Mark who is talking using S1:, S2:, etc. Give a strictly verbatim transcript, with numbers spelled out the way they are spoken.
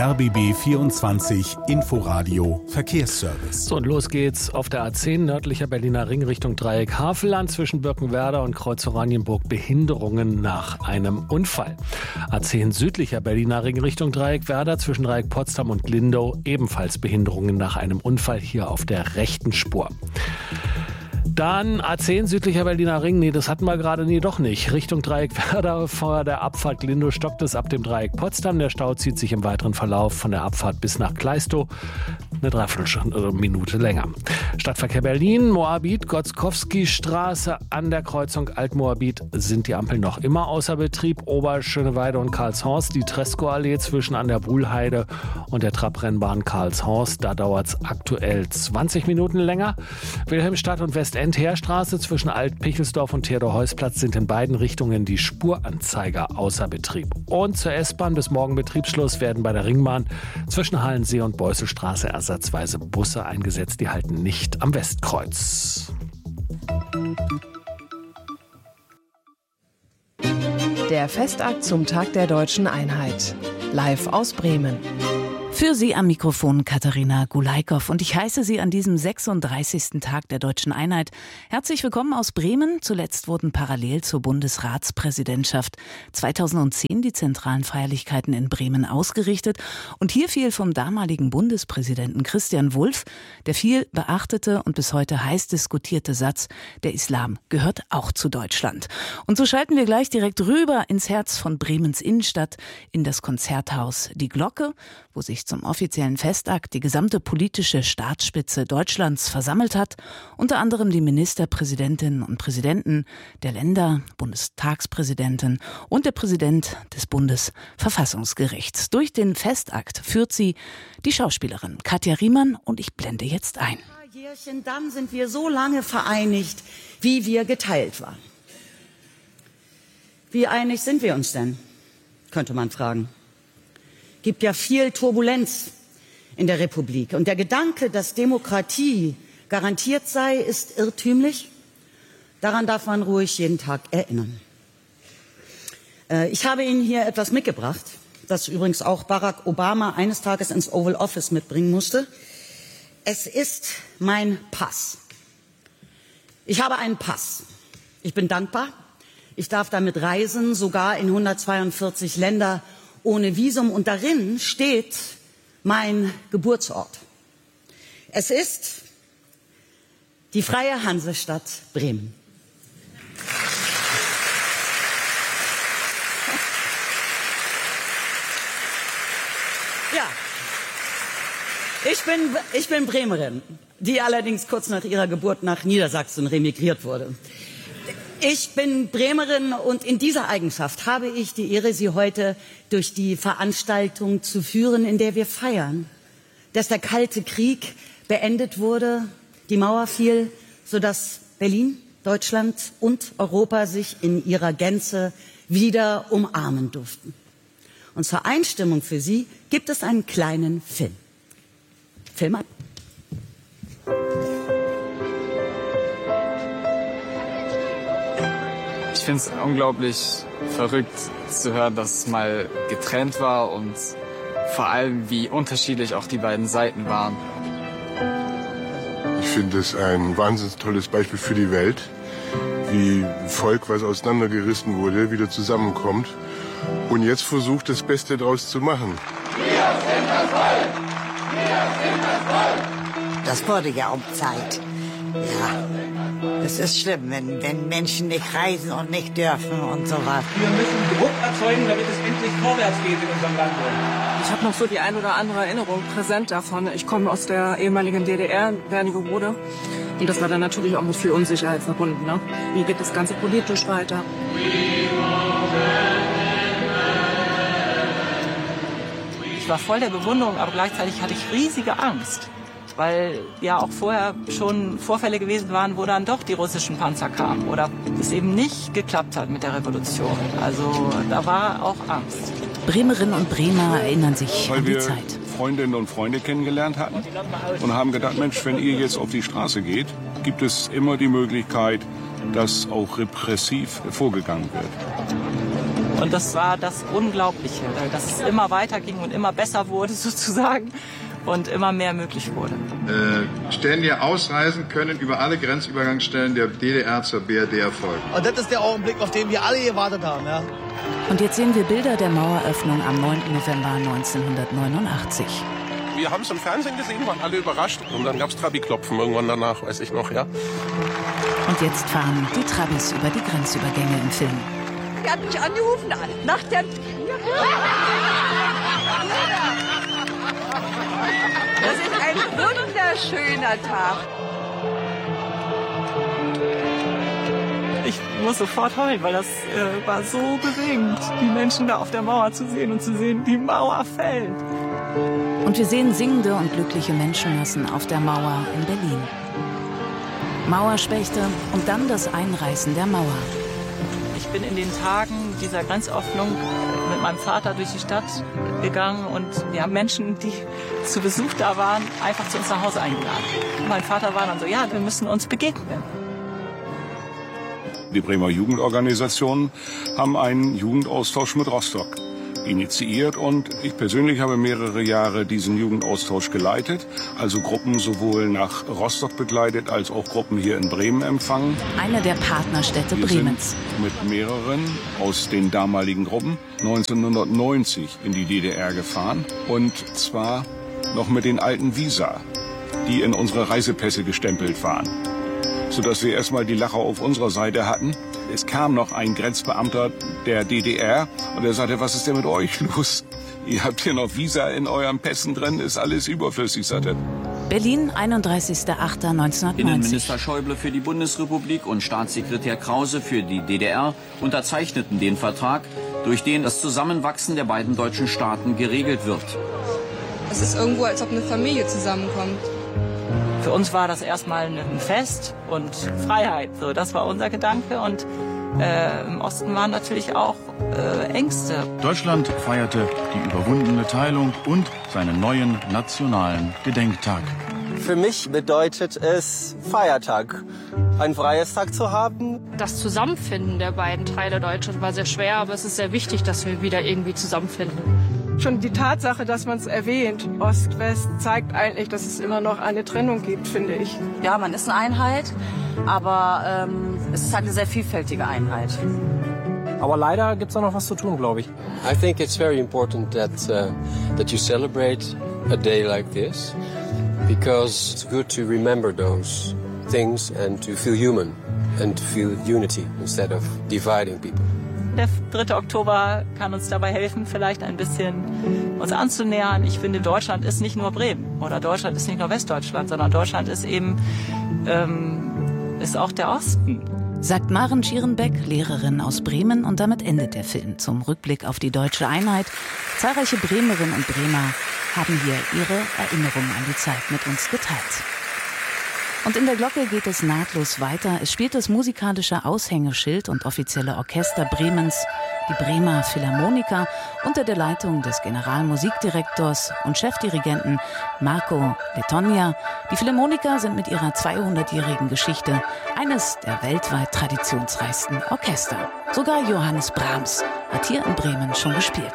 S1: R B B vierundzwanzig Inforadio Verkehrsservice.
S2: So, und los geht's auf der A zehn nördlicher Berliner Ring Richtung Dreieck Havelland zwischen Birkenwerder und Kreuz Oranienburg Behinderungen nach einem Unfall. A zehn südlicher Berliner Ring Richtung Dreieck Werder zwischen Dreieck Potsdam und Lindau ebenfalls Behinderungen nach einem Unfall hier auf der rechten Spur. Dann A zehn südlicher Berliner Ring, nee, das hatten wir gerade, nee, doch nicht. Richtung Dreieck Werder vor der Abfahrt Lindow stockt es ab dem Dreieck Potsdam. Der Stau zieht sich im weiteren Verlauf von der Abfahrt bis nach Kleistow eine Dreiviertelminute länger. Stadtverkehr Berlin, Moabit, Gotzkowski-Straße an der Kreuzung Alt-Moabit sind die Ampeln noch immer außer Betrieb. Oberschöneweide und Karlshorst, die Tresco-Allee zwischen an der Buhlheide und der Trabrennbahn Karlshorst, da dauert es aktuell zwanzig Minuten länger. Wilhelmstadt und Westend-Heerstraße zwischen Alt-Pichelsdorf und Theodor-Heuss-Platz sind in beiden Richtungen die Spuranzeiger außer Betrieb. Und zur S-Bahn bis morgen Betriebsschluss werden bei der Ringbahn zwischen Hallensee und Beusselstraße ersatzweise Busse eingesetzt. Die halten nicht am Westkreuz.
S3: Der Festakt zum Tag der Deutschen Einheit. Live aus Bremen.
S4: Für Sie am Mikrofon Katharina Gulaikow und ich heiße Sie an diesem sechsunddreißigsten Tag der Deutschen Einheit herzlich willkommen aus Bremen. Zuletzt wurden parallel zur Bundesratspräsidentschaft zweitausendzehn die zentralen Feierlichkeiten in Bremen ausgerichtet und hier fiel vom damaligen Bundespräsidenten Christian Wulff der viel beachtete und bis heute heiß diskutierte Satz: Der Islam gehört auch zu Deutschland. Und so schalten wir gleich direkt rüber ins Herz von Bremens Innenstadt, in das Konzerthaus Die Glocke, wo sich zum offiziellen Festakt die gesamte politische Staatsspitze Deutschlands versammelt hat, unter anderem die Ministerpräsidentinnen und Präsidenten der Länder, Bundestagspräsidenten und der Präsident des Bundesverfassungsgerichts. Durch den Festakt führt sie die Schauspielerin Katja Riemann und ich blende jetzt ein.
S5: Jährchen, dann sind wir so lange vereinigt, wie wir geteilt waren. Wie einig sind wir uns denn, könnte man fragen. Gibt ja viel Turbulenz in der Republik. Und der Gedanke, dass Demokratie garantiert sei, ist irrtümlich. Daran darf man ruhig jeden Tag erinnern. Äh, ich habe Ihnen hier etwas mitgebracht, das übrigens auch Barack Obama eines Tages ins Oval Office mitbringen musste. Es ist mein Pass. Ich habe einen Pass. Ich bin dankbar. Ich darf damit reisen, sogar in hundertzweiundvierzig Länder ohne Visum, und darin steht mein Geburtsort. Es ist die freie Hansestadt Bremen. Ja, ich bin, ich bin Bremerin, die allerdings kurz nach ihrer Geburt nach Niedersachsen remigriert wurde. Ich bin Bremerin und in dieser Eigenschaft habe ich die Ehre, Sie heute durch die Veranstaltung zu führen, in der wir feiern, dass der Kalte Krieg beendet wurde, die Mauer fiel, sodass Berlin, Deutschland und Europa sich in ihrer Gänze wieder umarmen durften. Und zur Einstimmung für Sie gibt es einen kleinen Film. Film ab.
S6: Ich finde es unglaublich verrückt zu hören, dass es mal getrennt war und vor allem, wie unterschiedlich auch die beiden Seiten waren.
S7: Ich finde es ein wahnsinnig tolles Beispiel für die Welt, wie ein Volk, was auseinandergerissen wurde, wieder zusammenkommt und jetzt versucht, das Beste daraus zu machen.
S8: Wir sind das Volk! Wir sind das Volk!
S9: Das wurde ja um Zeit. Ja. Es ist schlimm, wenn, wenn Menschen nicht reisen und nicht dürfen und so was.
S10: Wir müssen Druck erzeugen, damit es endlich vorwärts geht in unserem Land.
S11: Ich habe noch so die ein oder andere Erinnerung präsent davon. Ich komme aus der ehemaligen D D R, Wernigerode. Und das war dann natürlich auch mit viel Unsicherheit verbunden. Ne? Wie geht das Ganze politisch weiter?
S12: Ich war voll der Bewunderung, aber gleichzeitig hatte ich riesige Angst. Weil ja auch vorher schon Vorfälle gewesen waren, wo dann doch die russischen Panzer kamen oder es eben nicht geklappt hat mit der Revolution. Also da war auch Angst.
S4: Bremerinnen und Bremer erinnern sich
S13: Weil
S4: an die
S13: wir
S4: Zeit.
S13: Freundinnen und Freunde kennengelernt hatten und haben gedacht, Mensch, wenn ihr jetzt auf die Straße geht, gibt es immer die Möglichkeit, dass auch repressiv vorgegangen wird.
S12: Und das war das Unglaubliche, dass es immer weiter ging und immer besser wurde sozusagen und immer mehr möglich wurde.
S14: Äh, Stellen, die ausreisen können, über alle Grenzübergangsstellen der D D R zur B R D erfolgen.
S15: Und das ist der Augenblick, auf den wir alle gewartet haben. Ja?
S4: Und jetzt sehen wir Bilder der Maueröffnung am neunten November neunzehnhundertneunundachtzig.
S16: Wir haben es im Fernsehen gesehen, waren alle überrascht. Und dann gab es Trabi-Klopfen irgendwann danach, weiß ich noch, ja.
S4: Und jetzt fahren die Trabis über die Grenzübergänge im Film.
S17: Er hat mich angerufen, nach der... Das ist ein wunderschöner Tag.
S12: Ich muss sofort heulen, weil das äh, war so bewegend, die Menschen da auf der Mauer zu sehen und zu sehen, die Mauer fällt.
S4: Und wir sehen singende und glückliche Menschenmassen auf der Mauer in Berlin. Mauerspechte und dann das Einreißen der Mauer.
S12: Ich bin in den Tagen dieser Grenzöffnung mit meinem Vater durch die Stadt gegangen und wir haben Menschen, die zu Besuch da waren, einfach zu uns nach Hause eingeladen. Und mein Vater war dann so, ja, wir müssen uns begegnen.
S13: Die Bremer Jugendorganisationen haben einen Jugendaustausch mit Rostock initiiert und ich persönlich habe mehrere Jahre diesen Jugendaustausch geleitet, also Gruppen sowohl nach Rostock begleitet als auch Gruppen hier in Bremen empfangen.
S4: Eine der Partnerstädte
S13: Wir
S4: Bremens.
S13: Sind mit mehreren aus den damaligen Gruppen neunzehnhundertneunzig in die D D R gefahren und zwar noch mit den alten Visa, die in unsere Reisepässe gestempelt waren, sodass wir erstmal die Lacher auf unserer Seite hatten. Es kam noch ein Grenzbeamter der D D R und er sagte, was ist denn mit euch los? Ihr habt hier noch Visa in euren Pässen drin, ist alles überflüssig, sagte.
S4: Berlin, einunddreißigster achter neunzehnhundertneunzig.
S18: Innenminister Schäuble für die Bundesrepublik und Staatssekretär Krause für die D D R unterzeichneten den Vertrag, durch den das Zusammenwachsen der beiden deutschen Staaten geregelt wird.
S11: Es ist irgendwo, als ob eine Familie zusammenkommt.
S12: Für uns war das erstmal ein Fest und Freiheit. So, das war unser Gedanke. Und äh, im Osten waren natürlich auch äh, Ängste.
S1: Deutschland feierte die überwundene Teilung und seinen neuen nationalen Gedenktag.
S15: Für mich bedeutet es Feiertag, einen Freitag zu haben.
S11: Das Zusammenfinden der beiden Teile Deutschlands war sehr schwer, aber es ist sehr wichtig, dass wir wieder irgendwie zusammenfinden.
S19: Schon die Tatsache, dass man es erwähnt, Ost-West, zeigt eigentlich, dass es immer noch eine Trennung gibt, finde ich.
S20: Ja, man ist eine Einheit, aber ähm, es ist halt eine sehr vielfältige Einheit.
S10: Aber leider gibt es auch noch was zu tun, glaube ich.
S21: I think it's very important that uh, that you celebrate a day like this, because it's good to remember those things and to feel human and to feel unity instead of dividing people.
S12: Der dritte Oktober kann uns dabei helfen, vielleicht ein bisschen uns anzunähern. Ich finde, Deutschland ist nicht nur Bremen oder Deutschland ist nicht nur Westdeutschland, sondern Deutschland ist eben ähm, ist auch der Osten.
S4: Sagt Maren Schierenbeck, Lehrerin aus Bremen, und damit endet der Film zum Rückblick auf die deutsche Einheit. Zahlreiche Bremerinnen und Bremer haben hier ihre Erinnerungen an die Zeit mit uns geteilt. Und in der Glocke geht es nahtlos weiter. Es spielt das musikalische Aushängeschild und offizielle Orchester Bremens, die Bremer Philharmoniker, unter der Leitung des Generalmusikdirektors und Chefdirigenten Marco Letogna. Die Philharmoniker sind mit ihrer zweihundertjährigen Geschichte eines der weltweit traditionsreichsten Orchester. Sogar Johannes Brahms hat hier in Bremen schon gespielt.